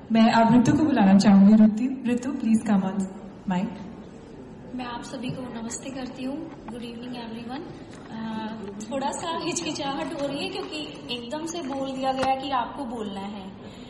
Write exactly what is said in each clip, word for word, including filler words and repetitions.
मैं अब ऋतु को बुलाना चाहूंगी। ऋतु ऋतु प्लीज कम ऑन माइक। मैं आप सभी को नमस्ते करती हूँ। Good evening everyone. थोड़ा सा हिचकिचाहट हो रही है क्योंकि एकदम से बोल दिया गया कि आपको बोलना है,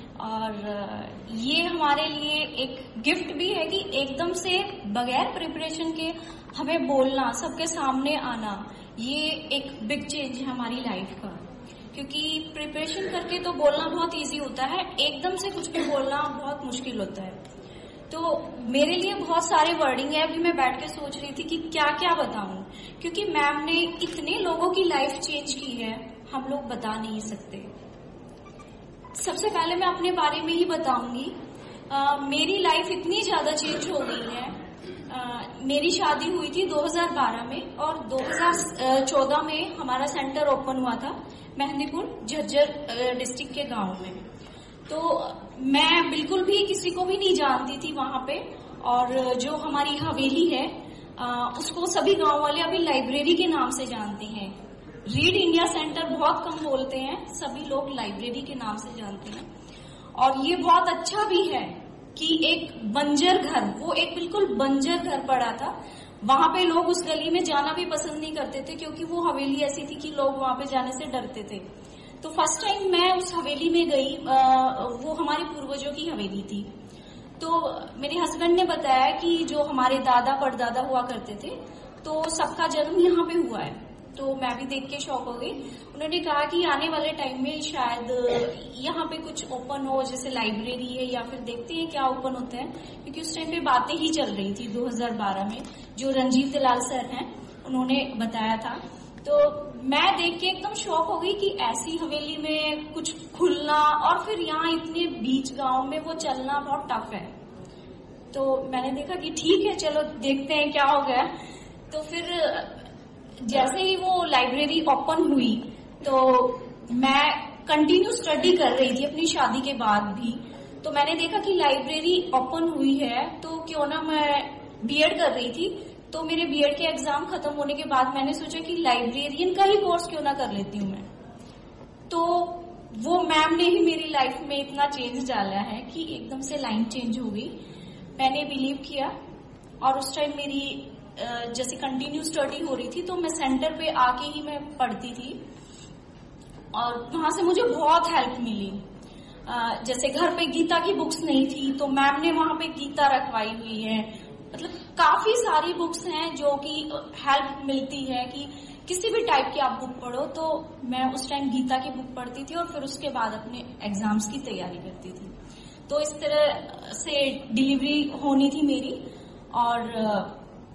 और ये हमारे लिए एक गिफ्ट भी है कि एकदम से बगैर प्रिपरेशन के हमें बोलना, सबके सामने आना, ये एक बिग चेंज है हमारी लाइफ का। क्योंकि प्रिपरेशन करके तो बोलना बहुत इजी होता है, एकदम से कुछ भी बोलना बहुत मुश्किल होता है। तो मेरे लिए बहुत सारे वर्डिंग है। अभी मैं बैठ के सोच रही थी कि क्या क्या बताऊं, क्योंकि मैम ने इतने लोगों की लाइफ चेंज की है, हम लोग बता नहीं सकते। सबसे पहले मैं अपने बारे में ही बताऊंगी। आ, मेरी लाइफ इतनी ज्यादा चेंज हो गई है। आ, मेरी शादी हुई थी दो हज़ार बारह में, और दो हज़ार चौदह में हमारा सेंटर ओपन हुआ था मेहंदीपुर झज्जर डिस्ट्रिक्ट के गांव में। तो मैं बिल्कुल भी किसी को भी नहीं जानती थी वहां पे, और जो हमारी हवेली है आ, उसको सभी गांव वाले अभी लाइब्रेरी के नाम से जानते हैं। रीड इंडिया सेंटर बहुत कम बोलते हैं, सभी लोग लाइब्रेरी के नाम से जानते हैं। और ये बहुत अच्छा भी है कि एक बंजर घर, वो एक बिल्कुल बंजर घर पड़ा था, वहां पे लोग उस गली में जाना भी पसंद नहीं करते थे, क्योंकि वो हवेली ऐसी थी कि लोग वहां पे जाने से डरते थे। तो फर्स्ट टाइम मैं उस हवेली में गई, वो हमारे पूर्वजों की हवेली थी। तो मेरे हस्बैंड ने बताया कि जो हमारे दादा परदादा हुआ करते थे, तो सबका जन्म यहाँ पे हुआ है। तो मैं भी देख के शॉक हो गई। उन्होंने कहा कि आने वाले टाइम में शायद यहाँ पे कुछ ओपन हो, जैसे लाइब्रेरी है, या फिर देखते हैं क्या ओपन होता है, क्योंकि उस टाइम पे बातें ही चल रही थी दो हज़ार बारह में। जो रंजीत दलाल सर हैं, उन्होंने बताया था। तो मैं देख के एकदम शॉक हो गई कि ऐसी हवेली में कुछ खुलना, और फिर यहाँ इतने बीच गांव में वो चलना बहुत टफ है। तो मैंने देखा कि ठीक है, चलो देखते हैं क्या हो गया। तो फिर जैसे ही वो लाइब्रेरी ओपन हुई, तो मैं कंटिन्यू स्टडी कर रही थी अपनी शादी के बाद भी। तो मैंने देखा कि लाइब्रेरी ओपन हुई है, तो क्यों ना, मैं बीएड कर रही थी, तो मेरे बीएड के एग्जाम खत्म होने के बाद मैंने सोचा कि लाइब्रेरियन का ही कोर्स क्यों ना कर लेती हूँ मैं। तो वो मैम ने ही मेरी लाइफ में इतना चेंज डाला है कि एकदम से लाइन चेंज हो गई। मैंने बिलीव किया, और उस टाइम मेरी जैसे कंटिन्यू स्टडी हो रही थी, तो मैं सेंटर पे आके ही मैं पढ़ती थी, और वहां से मुझे बहुत हेल्प मिली। जैसे घर पे गीता की बुक्स नहीं थी, तो मैम ने वहां पे गीता रखवाई हुई है। मतलब काफी सारी बुक्स हैं जो कि हेल्प मिलती है कि किसी भी टाइप की आप बुक पढ़ो। तो मैं उस टाइम गीता की बुक पढ़ती थी, और फिर उसके बाद अपने एग्जाम्स की तैयारी करती थी। तो इस तरह से डिलीवरी होनी थी मेरी, और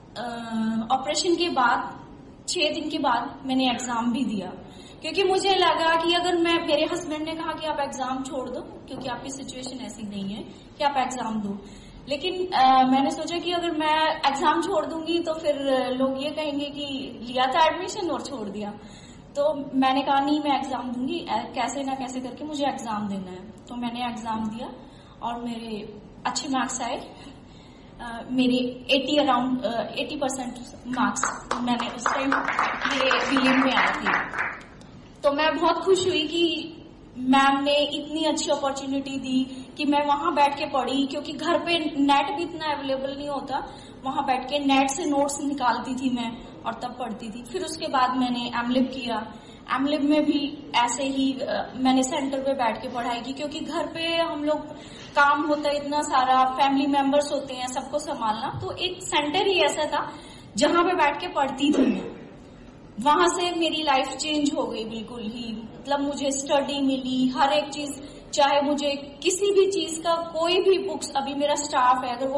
ऑपरेशन के बाद छह दिन के बाद मैंने एग्जाम भी दिया, क्योंकि मुझे लगा कि अगर मैं, मेरे हस्बैंड ने कहा कि आप एग्जाम छोड़ दो, क्योंकि आपकी सिचुएशन ऐसी नहीं है कि आप एग्जाम दो। लेकिन आ, मैंने सोचा कि अगर मैं एग्जाम छोड़ दूंगी तो फिर लोग ये कहेंगे कि लिया था एडमिशन और छोड़ दिया। तो मैंने कहा नहीं, मैं एग्जाम दूंगी, कैसे ना कैसे करके मुझे एग्जाम देना है। तो मैंने एग्जाम दिया, और मेरे अच्छे मार्क्स आए। Uh, मेरे अस्सी अराउंड अस्सी परसेंट मार्क्स मैंने उस टाइम मेरे बिलीव में आए थे। तो मैं बहुत खुश हुई कि मैम ने इतनी अच्छी अपॉर्चुनिटी दी कि मैं वहां बैठ के पढ़ी, क्योंकि घर पे नेट भी इतना अवेलेबल नहीं होता। वहां बैठ के नेट से नोट्स निकालती थी मैं, और तब पढ़ती थी। फिर उसके बाद मैंने एमलिब किया। एमलिब में भी ऐसे ही मैंने सेंटर पे बैठ के पढ़ाई की, क्योंकि घर पे हम लोग काम होता है इतना सारा, फैमिली मेंबर्स होते हैं, सबको संभालना। तो एक सेंटर ही ऐसा था जहां पे बैठ के पढ़ती थी। वहां से मेरी लाइफ चेंज हो गई बिल्कुल ही। मतलब मुझे स्टडी मिली, हर एक चीज, चाहे मुझे किसी भी चीज का कोई भी बुक्स, अभी मेरा स्टाफ है, अगर वो